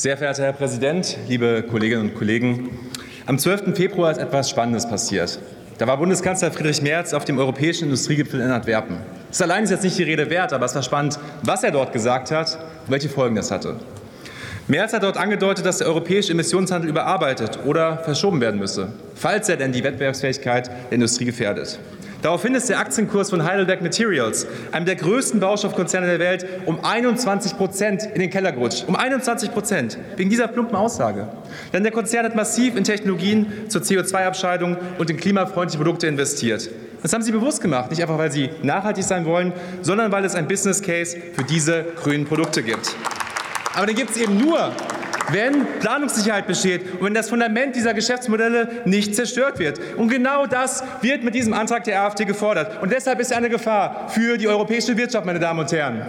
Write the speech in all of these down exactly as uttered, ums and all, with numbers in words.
Sehr verehrter Herr Präsident, liebe Kolleginnen und Kollegen! Am zwölften Februar ist etwas Spannendes passiert. Da war Bundeskanzler Friedrich Merz auf dem Europäischen Industriegipfel in Antwerpen. Das allein ist jetzt nicht die Rede wert, aber es war spannend, was er dort gesagt hat und welche Folgen das hatte. Merz hat dort angedeutet, dass der europäische Emissionshandel überarbeitet oder verschoben werden müsse, falls er denn die Wettbewerbsfähigkeit der Industrie gefährdet. Daraufhin ist der Aktienkurs von Heidelberg Materials, einem der größten Baustoffkonzerne der Welt, um einundzwanzig Prozent in den Keller gerutscht. Um einundzwanzig Prozent, wegen dieser plumpen Aussage. Denn der Konzern hat massiv in Technologien zur C O zwei Abscheidung und in klimafreundliche Produkte investiert. Das haben sie bewusst gemacht, nicht einfach, weil sie nachhaltig sein wollen, sondern weil es ein Business Case für diese grünen Produkte gibt. Aber den gibt es eben nur, wenn Planungssicherheit besteht und wenn das Fundament dieser Geschäftsmodelle nicht zerstört wird. Und genau das wird mit diesem Antrag der AfD gefordert. Und deshalb ist er eine Gefahr für die europäische Wirtschaft, meine Damen und Herren.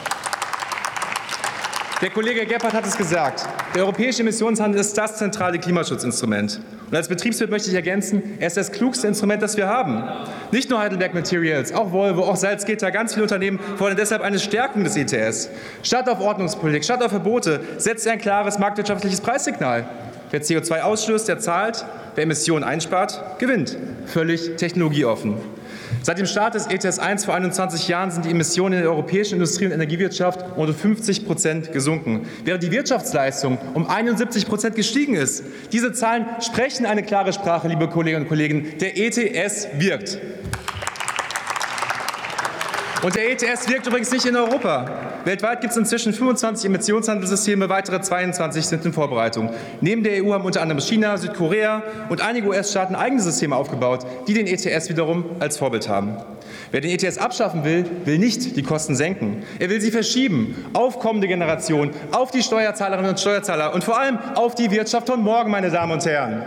Der Kollege Gebhardt hat es gesagt. Der europäische Emissionshandel ist das zentrale Klimaschutzinstrument. Und als Betriebswirt möchte ich ergänzen, er ist das klugste Instrument, das wir haben. Nicht nur Heidelberg Materials, auch Volvo, auch Salzgitter, ganz viele Unternehmen fordern deshalb eine Stärkung des E T S. Statt auf Ordnungspolitik, statt auf Verbote setzt er ein klares marktwirtschaftliches Preissignal. Wer C O zwei ausstößt, der zahlt. Wer Emissionen einspart, gewinnt. Völlig technologieoffen. Seit dem Start des E T S eins vor einundzwanzig Jahren sind die Emissionen in der europäischen Industrie- und Energiewirtschaft um fünfzig Prozent gesunken, während die Wirtschaftsleistung um einundsiebzig Prozent gestiegen ist. Diese Zahlen sprechen eine klare Sprache, liebe Kolleginnen und Kollegen. Der E T S wirkt. Und der E T S wirkt übrigens nicht in Europa. Weltweit gibt es inzwischen fünfundzwanzig Emissionshandelssysteme, weitere zweiundzwanzig sind in Vorbereitung. Neben der E U haben unter anderem China, Südkorea und einige U S-Staaten eigene Systeme aufgebaut, die den E T S wiederum als Vorbild haben. Wer den E T S abschaffen will, will nicht die Kosten senken. Er will sie verschieben auf kommende Generationen, auf die Steuerzahlerinnen und Steuerzahler und vor allem auf die Wirtschaft von morgen, meine Damen und Herren.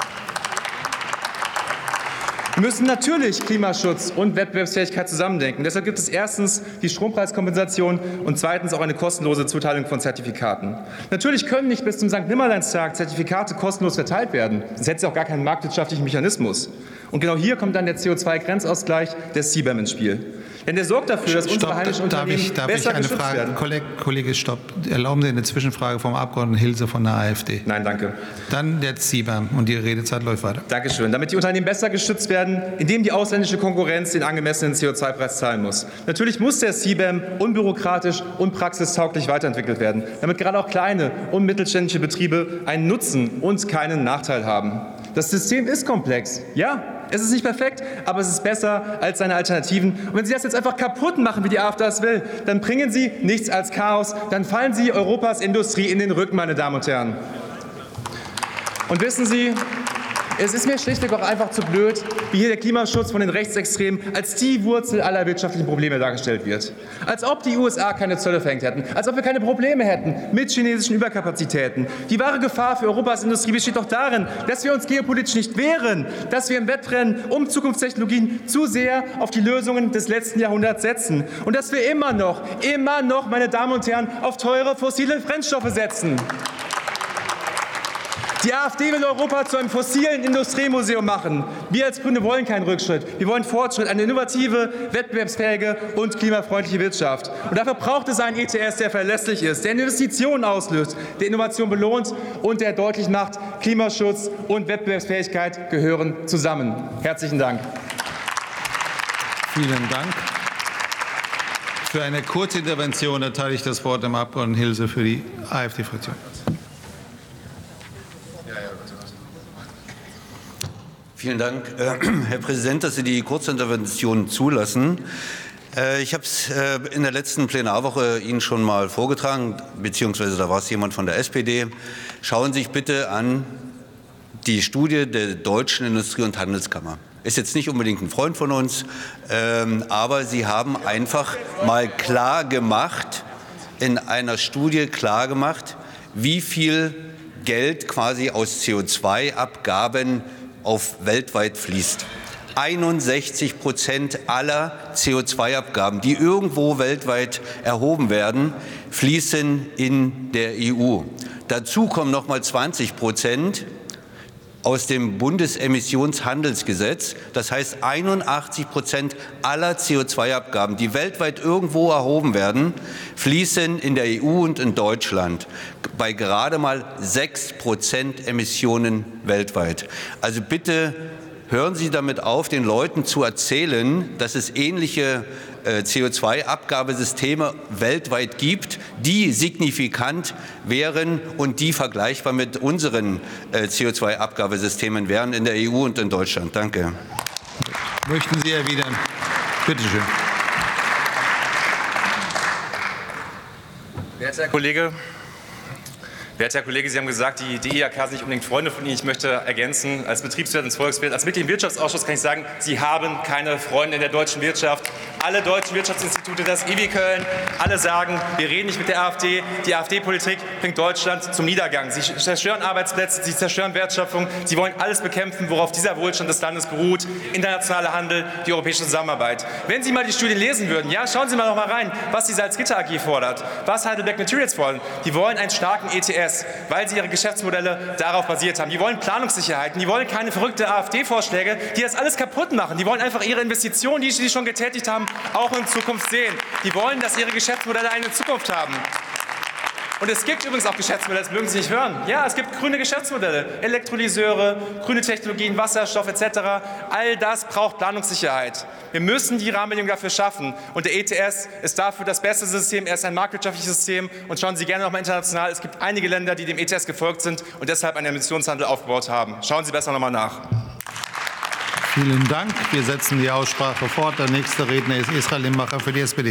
Wir müssen natürlich Klimaschutz und Wettbewerbsfähigkeit zusammendenken. Deshalb gibt es erstens die Strompreiskompensation und zweitens auch eine kostenlose Zuteilung von Zertifikaten. Natürlich können nicht bis zum Sankt Nimmerleinstag Zertifikate kostenlos verteilt werden. Sonst hätte es auch gar keinen marktwirtschaftlichen Mechanismus. Und genau hier kommt dann der C O zwei Grenzausgleich der C B A M ins Spiel. Denn der sorgt dafür, dass unsere heimischen Unternehmen ich, darf besser ich eine geschützt Frage, werden. Kollege, Kollege Stopp, erlauben Sie eine Zwischenfrage vom Abgeordneten Hilse von der AfD? Nein, danke. Dann der C B A M und die Redezeit läuft weiter. Dankeschön. Damit die Unternehmen besser geschützt werden, indem die ausländische Konkurrenz den angemessenen C O zwei Preis zahlen muss. Natürlich muss der C B A M unbürokratisch und praxistauglich weiterentwickelt werden, damit gerade auch kleine und mittelständische Betriebe einen Nutzen und keinen Nachteil haben. Das System ist komplex, ja. Es ist nicht perfekt, aber es ist besser als seine Alternativen. Und wenn Sie das jetzt einfach kaputt machen, wie die AfD das will, dann bringen Sie nichts als Chaos. Dann fallen Sie Europas Industrie in den Rücken, meine Damen und Herren. Und wissen Sie, es ist mir schlichtweg auch einfach zu blöd, wie hier der Klimaschutz von den Rechtsextremen als die Wurzel aller wirtschaftlichen Probleme dargestellt wird. Als ob die U S A keine Zölle verhängt hätten, als ob wir keine Probleme hätten mit chinesischen Überkapazitäten. Die wahre Gefahr für Europas Industrie besteht doch darin, dass wir uns geopolitisch nicht wehren, dass wir im Wettrennen um Zukunftstechnologien zu sehr auf die Lösungen des letzten Jahrhunderts setzen und dass wir immer noch, immer noch, meine Damen und Herren, auf teure fossile Brennstoffe setzen. Die AfD will Europa zu einem fossilen Industriemuseum machen. Wir als Grüne wollen keinen Rückschritt. Wir wollen Fortschritt, eine innovative, wettbewerbsfähige und klimafreundliche Wirtschaft. Und dafür braucht es einen E T S, der verlässlich ist, der Investitionen auslöst, der Innovation belohnt und der deutlich macht, Klimaschutz und Wettbewerbsfähigkeit gehören zusammen. Herzlichen Dank. Vielen Dank. Für eine kurze Intervention erteile ich das Wort dem Abgeordneten Hilse für die AfD-Fraktion. Vielen Dank, Herr Präsident, dass Sie die Kurzintervention zulassen. Ich habe es in der letzten Plenarwoche Ihnen schon mal vorgetragen, beziehungsweise da war es jemand von der S P D. Schauen Sie sich bitte an die Studie der Deutschen Industrie- und Handelskammer. Ist jetzt nicht unbedingt ein Freund von uns, aber Sie haben einfach mal klar gemacht, in einer Studie klar gemacht, wie viel Geld quasi aus C O zwei Abgaben auf weltweit fließt. einundsechzig Prozent aller C O zwei Abgaben, die irgendwo weltweit erhoben werden, fließen in der E U. Dazu kommen noch mal zwanzig Prozent, aus dem Bundesemissionshandelsgesetz. Das heißt, einundachtzig Prozent aller C O zwei Abgaben, die weltweit irgendwo erhoben werden, fließen in der E U und in Deutschland bei gerade mal sechs Prozent Emissionen weltweit. Also bitte hören Sie damit auf, den Leuten zu erzählen, dass es ähnliche äh, C O zwei Abgabesysteme weltweit gibt, die signifikant wären und die vergleichbar mit unseren äh, C O zwei Abgabesystemen wären in der E U und in Deutschland. Danke. Möchten Sie erwidern? Bitte schön. Werter Herr Kollege, Werter Herr Kollege, Sie haben gesagt, die, die I H K sind nicht unbedingt Freunde von Ihnen. Ich möchte ergänzen, als Betriebswirt ins Volkswirt, als Mitglied im Wirtschaftsausschuss kann ich sagen, Sie haben keine Freunde in der deutschen Wirtschaft. Alle deutschen Wirtschaftsinstitute, das I W I Köln, alle sagen, wir reden nicht mit der AfD. Die AfD-Politik bringt Deutschland zum Niedergang. Sie zerstören Arbeitsplätze, sie zerstören Wertschöpfung. Sie wollen alles bekämpfen, worauf dieser Wohlstand des Landes beruht. Internationaler Handel, die europäische Zusammenarbeit. Wenn Sie mal die Studien lesen würden, ja, schauen Sie mal noch mal rein, was die Salzgitter A G fordert, was Heidelberg Materials fordern. Die wollen einen starken E T S, weil sie ihre Geschäftsmodelle darauf basiert haben. Die wollen Planungssicherheiten, die wollen keine verrückten AfD-Vorschläge, die das alles kaputt machen. Die wollen einfach ihre Investitionen, die sie schon getätigt haben, auch in Zukunft sehen. Die wollen, dass ihre Geschäftsmodelle eine Zukunft haben. Und es gibt übrigens auch Geschäftsmodelle, das mögen Sie nicht hören. Ja, es gibt grüne Geschäftsmodelle, Elektrolyseure, grüne Technologien, Wasserstoff et cetera. All das braucht Planungssicherheit. Wir müssen die Rahmenbedingungen dafür schaffen. Und der E T S ist dafür das beste System. Er ist ein marktwirtschaftliches System. Und schauen Sie gerne noch mal international. Es gibt einige Länder, die dem E T S gefolgt sind und deshalb einen Emissionshandel aufgebaut haben. Schauen Sie besser noch mal nach. Vielen Dank. Wir setzen die Aussprache fort. Der nächste Redner ist Israel Limbacher für die S P D.